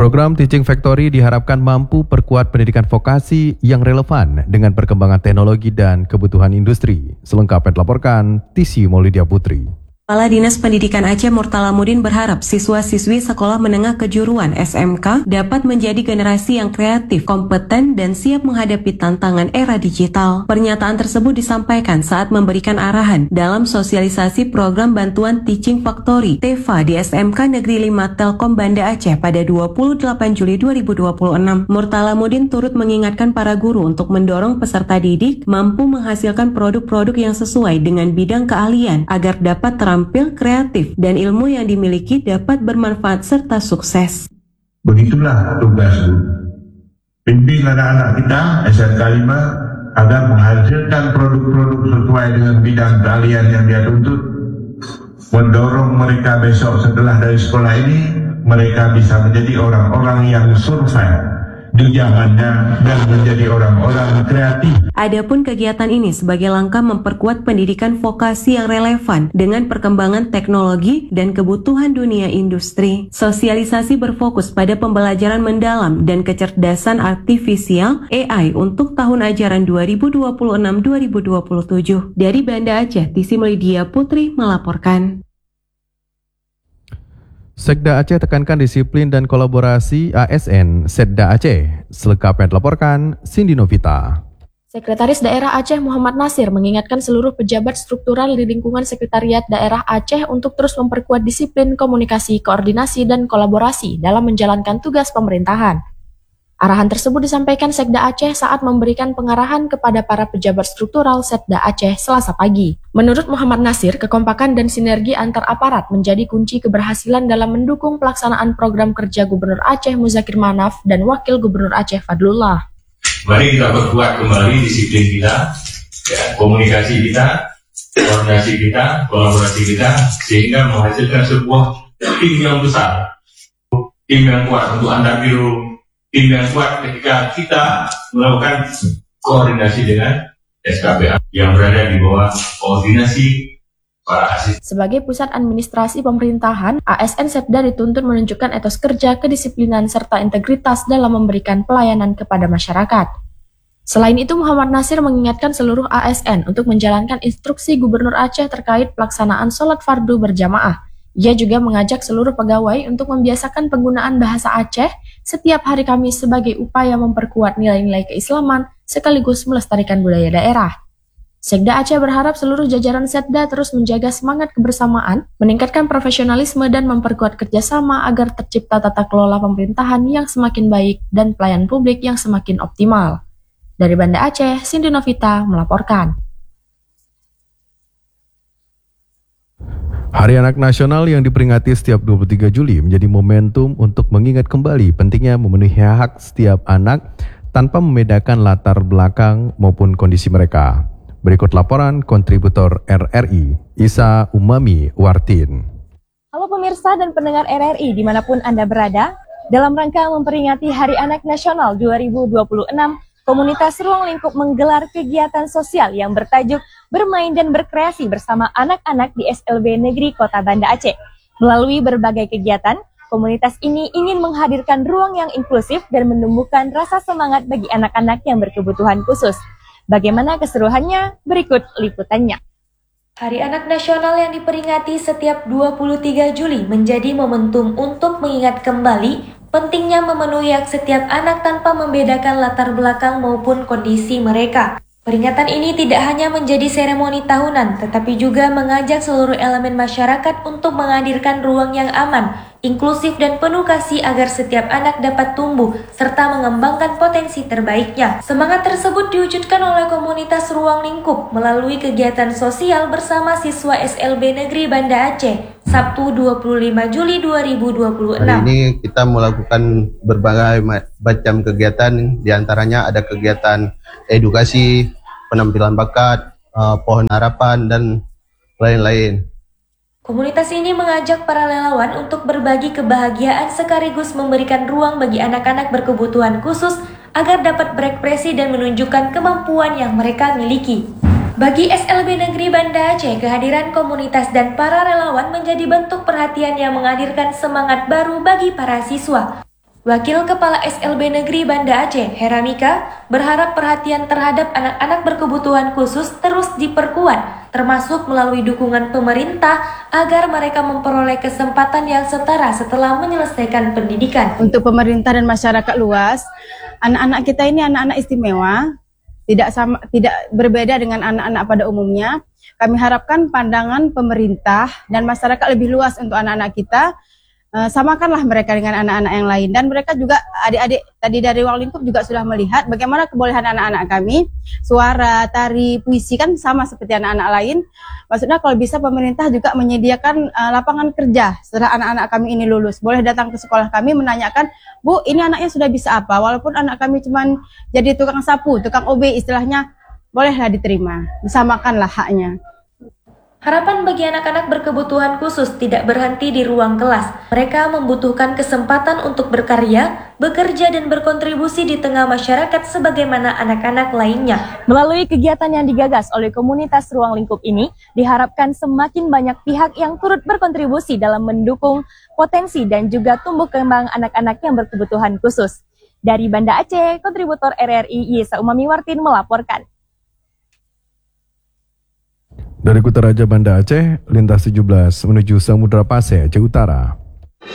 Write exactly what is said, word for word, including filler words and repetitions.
Program Teaching Factory diharapkan mampu perkuat pendidikan vokasi yang relevan dengan perkembangan teknologi dan kebutuhan industri. Selengkapnya dilaporkan Tisi Maulidia Putri. Kepala Dinas Pendidikan Aceh Murtalamudin berharap siswa-siswi sekolah menengah kejuruan S M K dapat menjadi generasi yang kreatif, kompeten, dan siap menghadapi tantangan era digital. Pernyataan tersebut disampaikan saat memberikan arahan dalam sosialisasi program bantuan Teaching Factory T E F A di S M K Negeri lima Telkom Banda Aceh pada dua puluh delapan Juli dua ribu dua puluh enam. Murtalamudin turut mengingatkan para guru untuk mendorong peserta didik mampu menghasilkan produk-produk yang sesuai dengan bidang keahlian agar dapat terampil tampil kreatif dan ilmu yang dimiliki dapat bermanfaat serta sukses. Begitulah tugas guru. Bimbing anak-anak kita S M K lima agar menghasilkan produk-produk sesuai dengan bidang keahlian yang dia tuntut. Mendorong mereka besok setelah dari sekolah ini, mereka bisa menjadi orang-orang yang survive di zamannya dan menjadi orang-orang kreatif. Adapun kegiatan ini sebagai langkah memperkuat pendidikan vokasi yang relevan dengan perkembangan teknologi dan kebutuhan dunia industri. Sosialisasi berfokus pada pembelajaran mendalam dan kecerdasan artifisial A I untuk tahun ajaran dua ribu dua puluh enam dua ribu dua puluh tujuh. Dari Banda Aceh, Tisi Maulidia Putri melaporkan. Sekda Aceh tekankan disiplin dan kolaborasi A S N Setda Aceh. Selengkapnya dilaporkan Cindy Novita. Sekretaris Daerah Aceh Muhammad Nasir mengingatkan seluruh pejabat struktural di lingkungan Sekretariat Daerah Aceh untuk terus memperkuat disiplin komunikasi, koordinasi, dan kolaborasi dalam menjalankan tugas pemerintahan. Arahan tersebut disampaikan Sekda Aceh saat memberikan pengarahan kepada para pejabat struktural Setda Aceh Selasa pagi. Menurut Muhammad Nasir, kekompakan dan sinergi antar aparat menjadi kunci keberhasilan dalam mendukung pelaksanaan program kerja Gubernur Aceh Muzakir Manaf dan Wakil Gubernur Aceh Fadlullah. Mari kita perkuat kembali disiplin kita, ya, komunikasi kita, koordinasi kita, kolaborasi kita, sehingga menghasilkan sebuah tim yang besar, tim yang kuat untuk antar biro, tim yang kuat ketika kita melakukan koordinasi dengan S K P A yang berada di bawah koordinasi para asisten. Sebagai pusat administrasi pemerintahan, A S N Setda dituntut menunjukkan etos kerja, kedisiplinan, serta integritas dalam memberikan pelayanan kepada masyarakat. Selain itu, Muhammad Nasir mengingatkan seluruh A S N untuk menjalankan instruksi Gubernur Aceh terkait pelaksanaan sholat fardu berjamaah. Ia juga mengajak seluruh pegawai untuk membiasakan penggunaan bahasa Aceh setiap hari Kamis sebagai upaya memperkuat nilai-nilai keislaman sekaligus melestarikan budaya daerah. Sekda Aceh berharap seluruh jajaran Setda terus menjaga semangat kebersamaan, meningkatkan profesionalisme dan memperkuat kerjasama agar tercipta tata kelola pemerintahan yang semakin baik dan pelayanan publik yang semakin optimal. Dari Banda Aceh, Cindy Novita melaporkan. Hari Anak Nasional yang diperingati setiap dua puluh tiga Juli menjadi momentum untuk mengingat kembali pentingnya memenuhi hak setiap anak tanpa membedakan latar belakang maupun kondisi mereka. Berikut laporan kontributor R R I, Isa Umami Wartin. Halo pemirsa dan pendengar R R I dimanapun Anda berada, dalam rangka memperingati Hari Anak Nasional dua ribu dua puluh enam, Komunitas Ruang Lingkup menggelar kegiatan sosial yang bertajuk Bermain dan Berkreasi bersama anak-anak di S L B Negeri Kota Banda Aceh. Melalui berbagai kegiatan, komunitas ini ingin menghadirkan ruang yang inklusif dan menumbuhkan rasa semangat bagi anak-anak yang berkebutuhan khusus. Bagaimana keseruannya? Berikut liputannya. Hari Anak Nasional yang diperingati setiap dua puluh tiga Juli menjadi momentum untuk mengingat kembali pentingnya memenuhi hak setiap anak tanpa membedakan latar belakang maupun kondisi mereka. Peringatan ini tidak hanya menjadi seremoni tahunan, tetapi juga mengajak seluruh elemen masyarakat untuk menghadirkan ruang yang aman, inklusif dan penuh kasih agar setiap anak dapat tumbuh serta mengembangkan potensi terbaiknya. Semangat tersebut diwujudkan oleh komunitas Ruang Lingkup melalui kegiatan sosial bersama siswa S L B Negeri Banda Aceh, Sabtu dua puluh lima Juli dua ribu dua puluh enam. Hari ini kita melakukan berbagai macam kegiatan, diantaranya ada kegiatan edukasi, penampilan bakat, uh, pohon harapan, dan lain-lain. Komunitas ini mengajak para relawan untuk berbagi kebahagiaan sekaligus memberikan ruang bagi anak-anak berkebutuhan khusus agar dapat berekspresi dan menunjukkan kemampuan yang mereka miliki. Bagi S L B Negeri Banda Aceh, kehadiran komunitas dan para relawan menjadi bentuk perhatian yang menghadirkan semangat baru bagi para siswa. Wakil Kepala S L B Negeri Banda Aceh, Heramika, berharap perhatian terhadap anak-anak berkebutuhan khusus terus diperkuat, termasuk melalui dukungan pemerintah agar mereka memperoleh kesempatan yang setara setelah menyelesaikan pendidikan. Untuk pemerintah dan masyarakat luas, anak-anak kita ini anak-anak istimewa, tidak sama, tidak berbeda dengan anak-anak pada umumnya. Kami harapkan pandangan pemerintah dan masyarakat lebih luas untuk anak-anak kita. Uh, samakanlah mereka dengan anak-anak yang lain, dan mereka juga adik-adik tadi dari ruang lingkup juga sudah melihat bagaimana kebolehan anak-anak kami, suara, tari, puisi kan sama seperti anak-anak lain. Maksudnya kalau bisa pemerintah juga menyediakan uh, lapangan kerja setelah anak-anak kami ini lulus, boleh datang ke sekolah kami menanyakan, Bu, ini anaknya sudah bisa apa, walaupun anak kami cuma jadi tukang sapu, tukang O B istilahnya, bolehlah diterima, disamakanlah haknya. Harapan bagi anak-anak berkebutuhan khusus tidak berhenti di ruang kelas. Mereka membutuhkan kesempatan untuk berkarya, bekerja, dan berkontribusi di tengah masyarakat sebagaimana anak-anak lainnya. Melalui kegiatan yang digagas oleh komunitas ruang lingkup ini, diharapkan semakin banyak pihak yang turut berkontribusi dalam mendukung potensi dan juga tumbuh kembang anak-anak yang berkebutuhan khusus. Dari Banda Aceh, kontributor R R I Yesa Umami Wartin melaporkan. Dari Kutaraja Banda Aceh, lintas tujuh belas menuju Samudra Pasai, Aceh Utara.